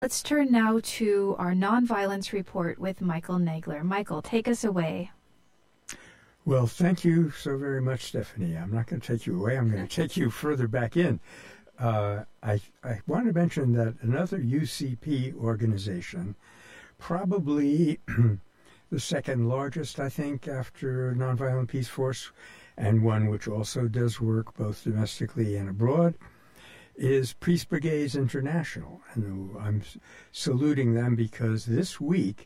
Let's turn now to our nonviolence report with Michael Nagler. Michael, take us away. Well, thank you so very much, Stephanie. I'm not going to take you away. I'm going to take you further back in. I want to mention that another UCP organization, probably the second largest, I think, after Nonviolent Peace Force, and one which also does work both domestically and abroad, is Peace Brigades International. And I'm saluting them because this week,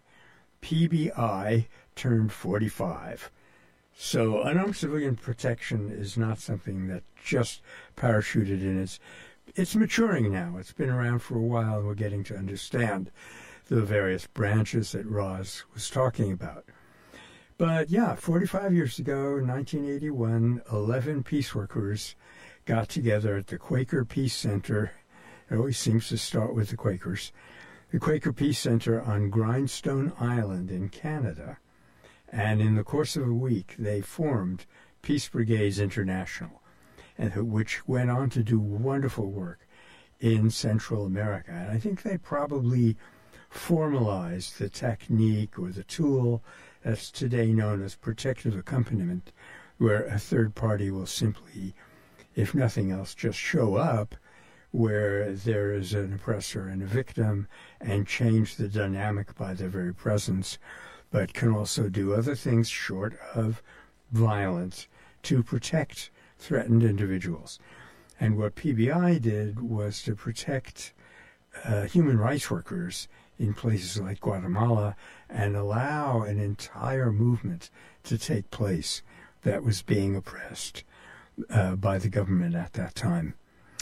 PBI turned 45. So unarmed civilian protection is not something that just parachuted in. It's maturing now. It's been around for a while, and we're getting to understand the various branches that Roz was talking about. But yeah, 45 years ago, in 1981, 11 peace workers got together at the Quaker Peace Center. It always seems to start with the Quakers. The Quaker Peace Center on Grindstone Island in Canada. And in the course of a week, they formed Peace Brigades International, and which went on to do wonderful work in Central America. And I think they probably formalized the technique or the tool that's today known as protective accompaniment, where a third party will simply, if nothing else, just show up where there is an oppressor and a victim and change the dynamic by their very presence, but can also do other things short of violence to protect threatened individuals. And what PBI did was to protect human rights workers in places like Guatemala and allow an entire movement to take place that was being oppressed by the government at that time.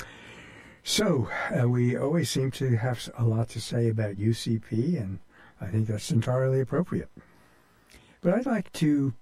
So we always seem to have a lot to say about UCP, and I think that's entirely appropriate. But I'd like to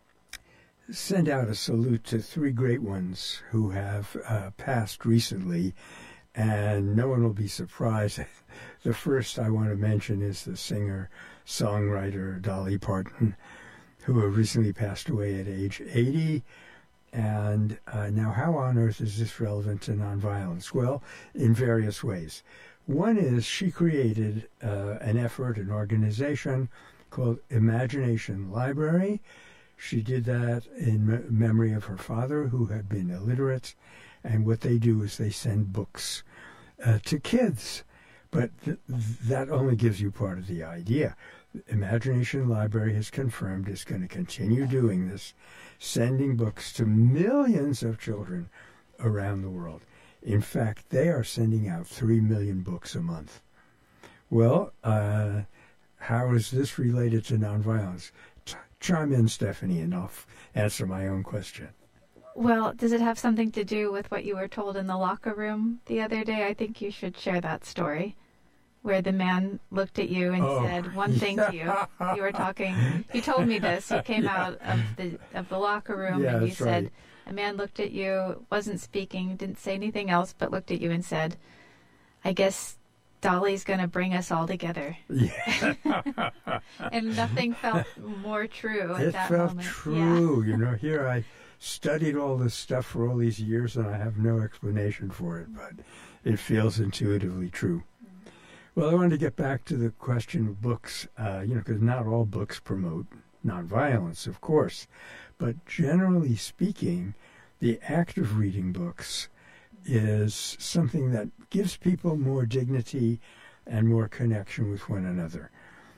send out a salute to three great ones who have passed recently, and no one will be surprised. The first I want to mention is the singer-songwriter Dolly Parton, who recently passed away at age 80. And now, how on earth is this relevant to nonviolence? Well, in various ways. One is she created an effort, an organization called Imagination Library. She did that in memory of her father, who had been illiterate. And what they do is they send books to kids. But that only gives you part of the idea. Imagination Library has confirmed it's going to continue doing this, sending books to millions of children around the world. In fact, they are sending out 3 million books a month. Well, how is this related to nonviolence? Chime in, Stephanie, and I'll answer my own question. Well, does it have something to do with what you were told in the locker room the other day? I think you should share that story, where the man looked at you and said one thing to you. You were talking. You told me this. You came out of the locker room and you said, right. A man looked at you, wasn't speaking, didn't say anything else, but looked at you and said, "I guess Dolly's going to bring us all together." Yeah. And nothing felt more true at that moment. It felt true. Yeah. You know, here I studied all this stuff for all these years and I have no explanation for it, but it feels intuitively true. Well, I wanted to get back to the question of books, because not all books promote nonviolence, of course. But generally speaking, the act of reading books is something that gives people more dignity and more connection with one another.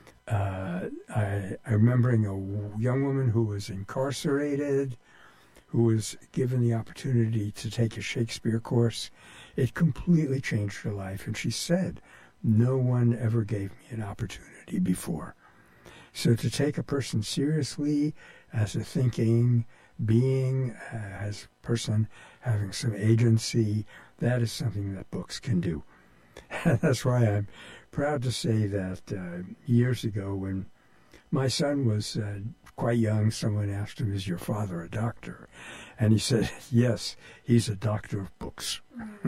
I'm remembering a young woman who was incarcerated, who was given the opportunity to take a Shakespeare course. It completely changed her life, and she said, "No one ever gave me an opportunity before." So to take a person seriously as a thinking being, as a person having some agency, that is something that books can do. That's why I'm proud to say that years ago when my son was quite young, someone asked him, "Is your father a doctor?" And he said, "Yes, he's a doctor of books."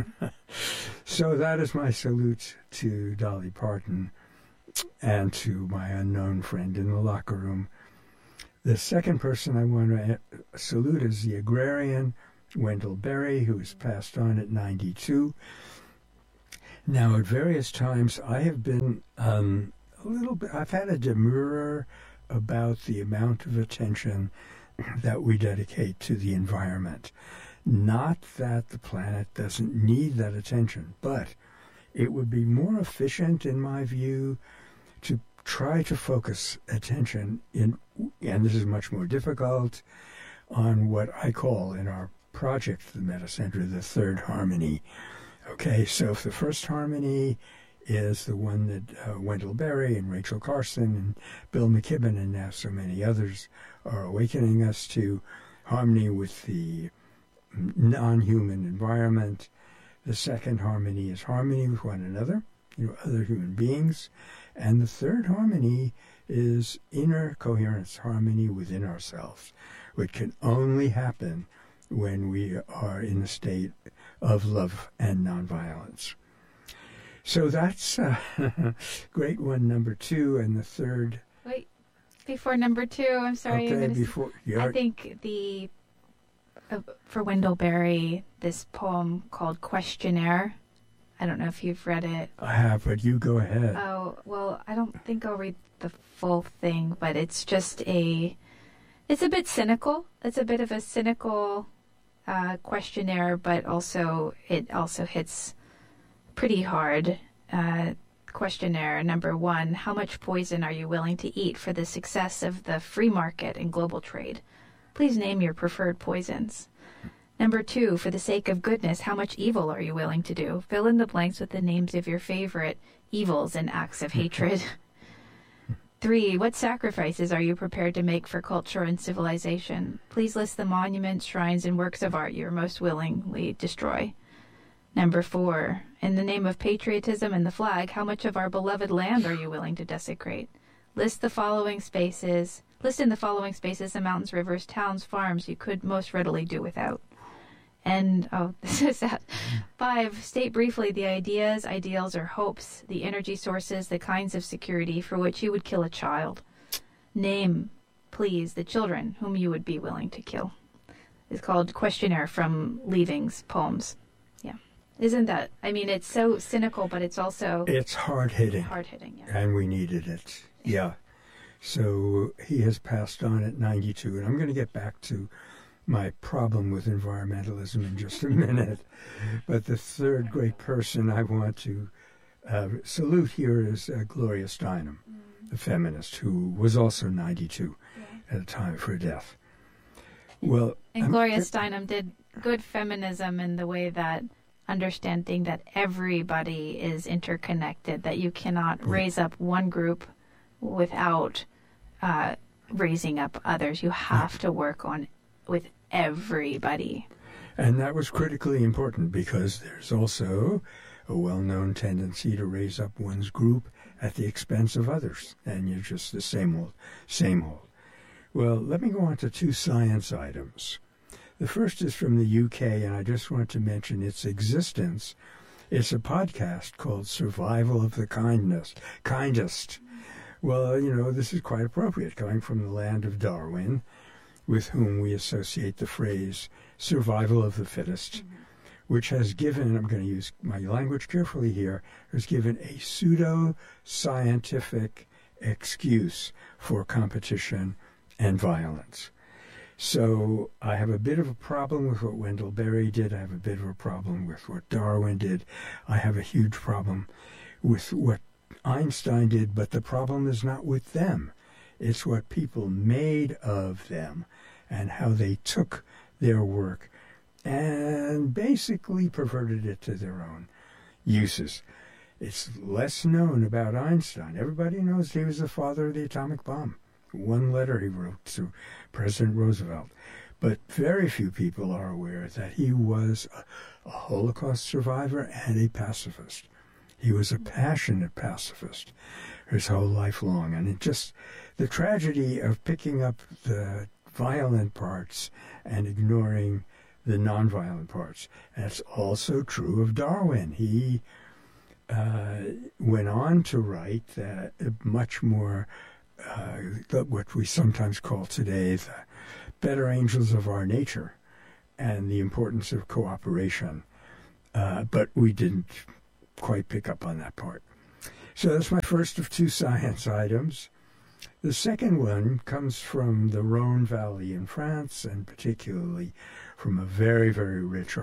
So that is my salute to Dolly Parton and to my unknown friend in the locker room. The second person I want to salute is the agrarian Wendell Berry, who was passed on at 92. Now, at various times, I have been a little bit, I've had a demurrer about the amount of attention that we dedicate to the environment. Not that the planet doesn't need that attention, but it would be more efficient, in my view, to try to focus attention in, and this is much more difficult, on what I call in our project, the Metta Center, the third harmony. Okay, so if the first harmony is the one that Wendell Berry and Rachel Carson and Bill McKibben and now so many others are awakening us to, harmony with the non-human environment. The second harmony is harmony with one another, other human beings. And the third harmony is inner coherence, harmony within ourselves, which can only happen when we are in a state of love and nonviolence. So that's great one, number 2, and the third. Wait, before number 2, I'm sorry. Okay, before. I think for Wendell Berry, this poem called Questionnaire. I don't know if you've read it. I have, but you go ahead. Oh, well, I don't think I'll read the full thing, but it's just it's a bit cynical. It's a bit of a cynical questionnaire, but it also hits pretty hard. Questionnaire number 1, how much poison are you willing to eat for the success of the free market and global trade? Please name your preferred poisons. Number 2, for the sake of goodness, how much evil are you willing to do? Fill in the blanks with the names of your favorite evils and acts of hatred. 3, what sacrifices are you prepared to make for culture and civilization? Please list the monuments, shrines, and works of art you most willingly destroy. Number 4, in the name of patriotism and the flag, how much of our beloved land are you willing to desecrate? List in the following spaces the mountains, rivers, towns, farms you could most readily do without. And, this is that. 5, state briefly the ideas, ideals, or hopes, the energy sources, the kinds of security for which you would kill a child. Name, please, the children whom you would be willing to kill. It's called Questionnaire from Leaving's Poems. Yeah. Isn't that, it's so cynical, but it's also... It's hard-hitting. Hard-hitting, yeah. And we needed it. Yeah. So he has passed on at 92, and I'm going to get back to my problem with environmentalism in just a minute. But the third great person I want to salute here is Gloria Steinem, the feminist, who was also 92 at the time of her death. Well, and Gloria Steinem did good feminism in the way that understanding that everybody is interconnected, that you cannot raise up one group without raising up others. You have to work with everybody. And that was critically important because there's also a well-known tendency to raise up one's group at the expense of others. And you're just the same old. Well, let me go on to 2 science items. The first is from the UK, and I just want to mention its existence. It's a podcast called Survival of the Kindest. Well, this is quite appropriate, coming from the land of Darwin, with whom we associate the phrase survival of the fittest, which has given, I'm going to use my language carefully here, has given a pseudo-scientific excuse for competition and violence. So I have a bit of a problem with what Wendell Berry did. I have a bit of a problem with what Darwin did. I have a huge problem with what Einstein did, but the problem is not with them. It's what people made of them and how they took their work and basically perverted it to their own uses. It's less known about Einstein. Everybody knows he was the father of the atomic bomb. One letter he wrote to President Roosevelt. But very few people are aware that he was a Holocaust survivor and a pacifist. He was a passionate pacifist his whole life long. And the tragedy of picking up the violent parts and ignoring the nonviolent parts. That's also true of Darwin. He went on to write that much more, what we sometimes call today the better angels of our nature and the importance of cooperation. But we didn't quite pick up on that part. So that's my first of two science items. The second one comes from the Rhone Valley in France, and particularly from a very, very rich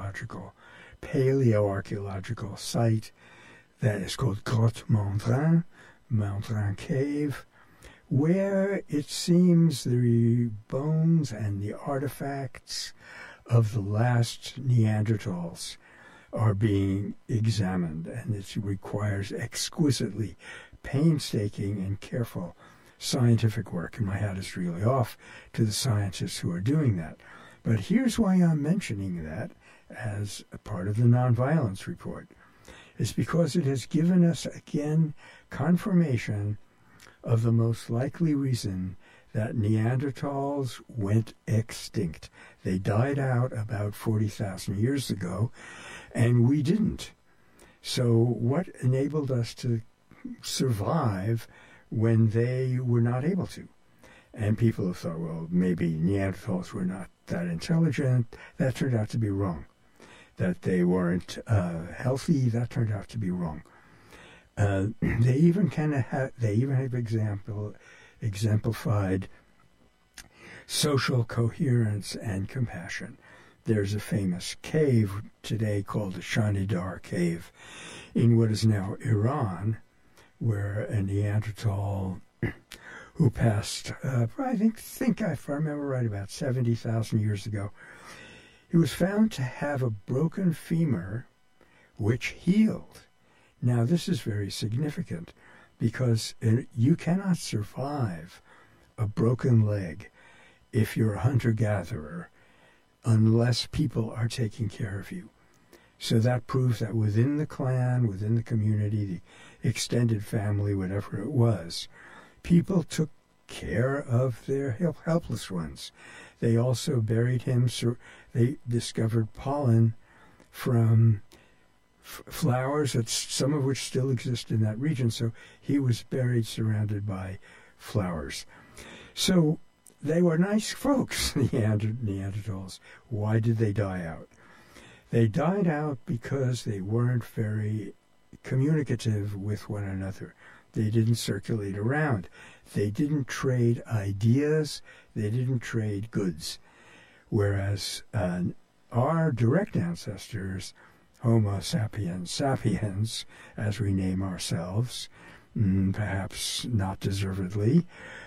paleoarchaeological site that is called Grotte Mandrin, Mandrin Cave, where it seems the bones and the artifacts of the last Neanderthals are being examined, and it requires exquisitely painstaking and careful scientific work, and my hat is really off to the scientists who are doing that. But here's why I'm mentioning that as a part of the nonviolence report. It's because it has given us, again, confirmation of the most likely reason that Neanderthals went extinct. They died out about 40,000 years ago, and we didn't. So what enabled us to survive when they were not able to? And people have thought, well, maybe Neanderthals were not that intelligent. That turned out to be wrong. That they weren't healthy, that turned out to be wrong. They even have exemplified social coherence and compassion. There's a famous cave today called the Shanidar Cave in what is now Iran, where a Neanderthal who passed, I think if I remember right, about 70,000 years ago, he was found to have a broken femur which healed. Now, this is very significant because you cannot survive a broken leg if you're a hunter-gatherer unless people are taking care of you. So that proves that within the clan, within the community, the extended family, whatever it was, people took care of their helpless ones. They also buried him. They discovered pollen from flowers, some of which still exist in that region. So he was buried surrounded by flowers. So they were nice folks, the Neanderthals. Why did they die out? They died out because they weren't very communicative with one another. They didn't circulate around. They didn't trade ideas. They didn't trade goods. Whereas our direct ancestors, Homo sapiens sapiens, as we name ourselves, perhaps not deservedly,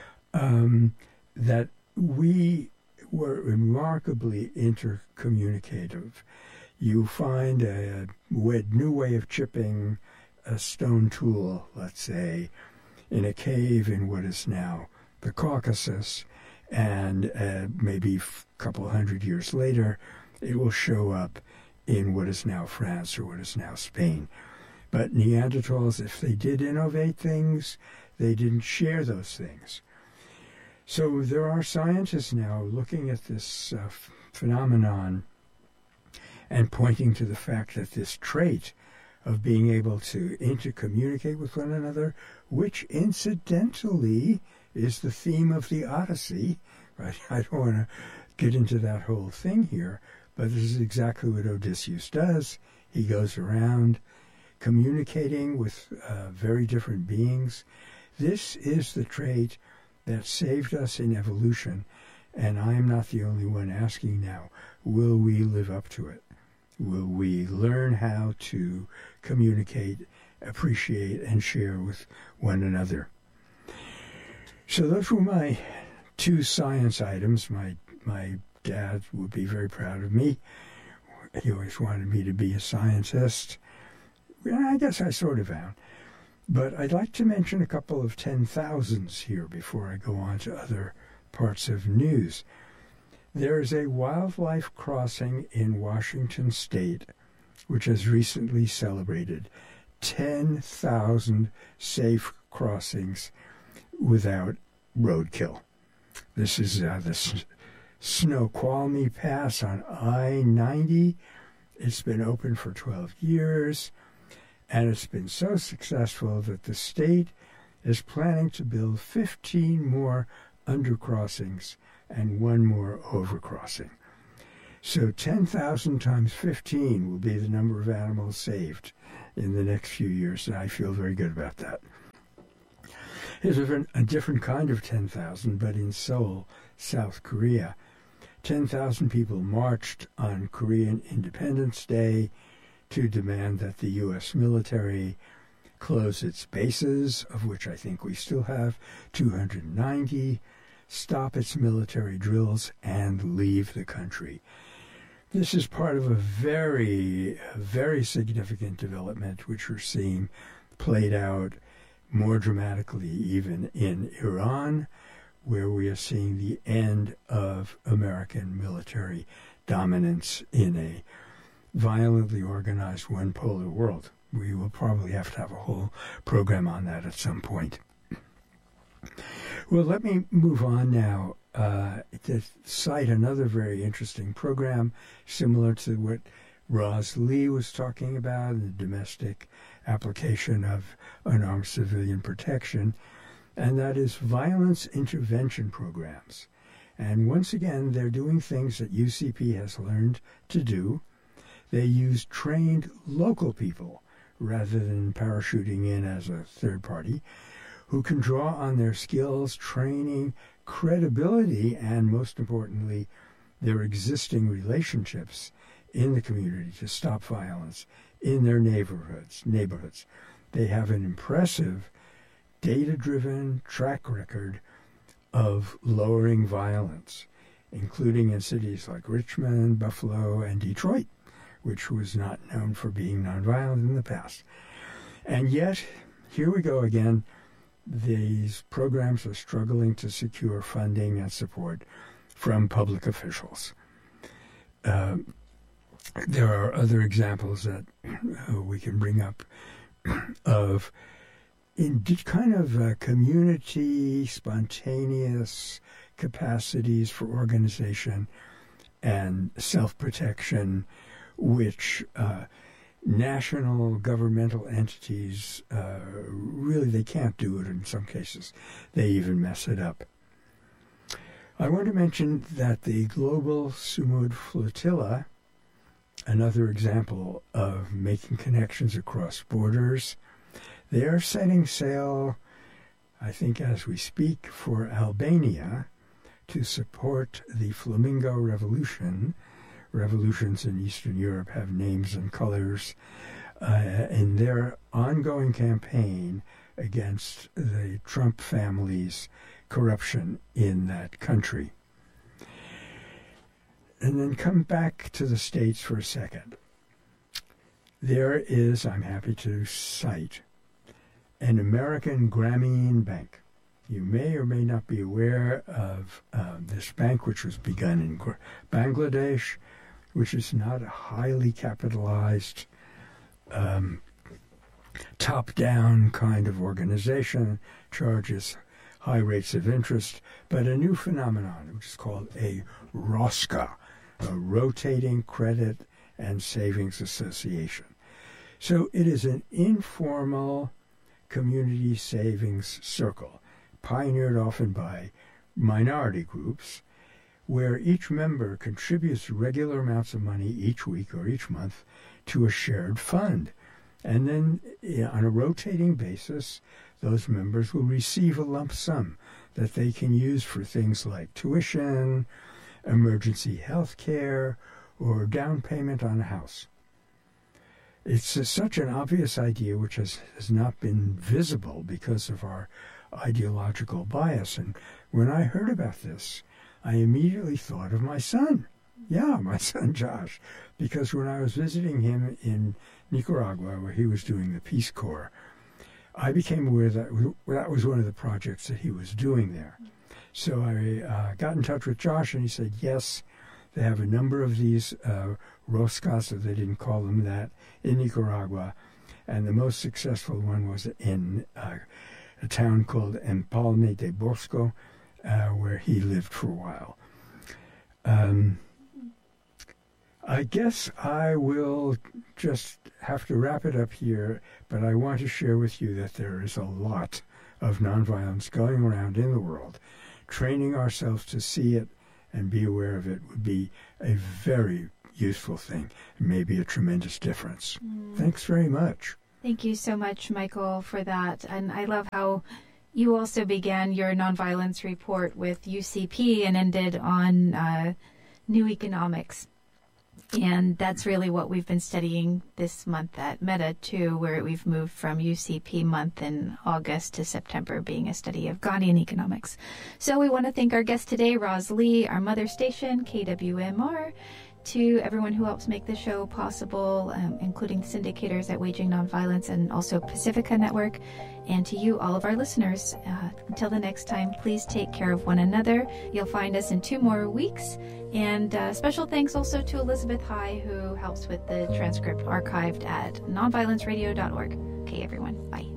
that we were remarkably intercommunicative. You find a new way of chipping a stone tool, let's say, in a cave in what is now the Caucasus, and maybe a couple hundred years later, it will show up in what is now France or what is now Spain. But Neanderthals, if they did innovate things, they didn't share those things. So there are scientists now looking at this phenomenon and pointing to the fact that this trait of being able to intercommunicate with one another, which incidentally is the theme of the Odyssey, right? I don't want to get into that whole thing here, but this is exactly what Odysseus does. He goes around communicating with very different beings. This is the trait that saved us in evolution, and I am not the only one asking now, will we live up to it? Will we learn how to communicate, appreciate, and share with one another? So those were my two science items. My dad would be very proud of me. He always wanted me to be a scientist. I guess I sort of am. But I'd like to mention a couple of 10,000s here before I go on to other parts of news. There is a wildlife crossing in Washington State which has recently celebrated 10,000 safe crossings without roadkill. This is the Snoqualmie Pass on I-90. It's been open for 12 years, and it's been so successful that the state is planning to build 15 more undercrossings and one more overcrossing. So 10,000 times 15 will be the number of animals saved in the next few years, and I feel very good about that. Here's a different kind of 10,000, but in Seoul, South Korea. 10,000 people marched on Korean Independence Day to demand that the U.S. military close its bases, of which I think we still have 290, stop its military drills, and leave the country. This is part of a very, very significant development which we're seeing played out more dramatically even in Iran, where we are seeing the end of American military dominance in a violently organized one-polar world. We will probably have to have a whole program on that at some point. Well, let me move on now to cite another very interesting program similar to what Roz Lee was talking about, the domestic application of unarmed civilian protection, and that is violence intervention programs. And once again, they're doing things that UCP has learned to do. They use trained local people rather than parachuting in as a third party, who can draw on their skills, training, credibility, and most importantly, their existing relationships in the community to stop violence in their neighborhoods. They have an impressive, data-driven track record of lowering violence, including in cities like Richmond, Buffalo, and Detroit, which was not known for being nonviolent in the past. And yet, here we go again. These programs are struggling to secure funding and support from public officials. There are other examples that we can bring up of kind of community, spontaneous capacities for organization and self-protection, which national governmental entities, really they can't do it in some cases. They even mess it up. I want to mention that the Global Sumud Flotilla, another example of making connections across borders, they are setting sail, I think as we speak, for Albania to support the Flamingo Revolution. Revolutions in Eastern Europe have names and colors in their ongoing campaign against the Trump family's corruption in that country. And then come back to the States for a second. There is, I'm happy to cite, an American Grameen Bank. You may or may not be aware of this bank, which was begun in Bangladesh, which is not a highly capitalized, top-down kind of organization, charges high rates of interest, but a new phenomenon, which is called a ROSCA, a Rotating Credit and Savings Association. So it is an informal community savings circle, pioneered often by minority groups, where each member contributes regular amounts of money each week or each month to a shared fund. And then on a rotating basis, those members will receive a lump sum that they can use for things like tuition, emergency health care, or down payment on a house. It's such an obvious idea which has not been visible because of our ideological bias. And when I heard about this, I immediately thought of my son. Yeah, my son Josh. Because when I was visiting him in Nicaragua, where he was doing the Peace Corps, I became aware that that was one of the projects that he was doing there. So I got in touch with Josh, and he said, yes, they have a number of these roscas, so they didn't call them that, in Nicaragua. And the most successful one was in a town called Empalme de Bosco, where he lived for a while. I guess I will just have to wrap it up here, but I want to share with you that there is a lot of nonviolence going around in the world. Training ourselves to see it and be aware of it would be a very useful thing, and maybe a tremendous difference. Thanks very much. Thank you so much, Michael, for that. And I love how you also began your nonviolence report with UCP and ended on new economics. And that's really what we've been studying this month at Meta, too, where we've moved from UCP month in August to September being a study of Ghanaian economics. So we want to thank our guest today, Roz Lee, our mother station, KWMR, to everyone who helps make the show possible, including the syndicators at Waging Nonviolence and also Pacifica Network, and to you, all of our listeners. Until the next time, please take care of one another. You'll find us in 2 more weeks. And special thanks also to Elizabeth High, who helps with the transcript archived at nonviolenceradio.org. Okay, everyone. Bye.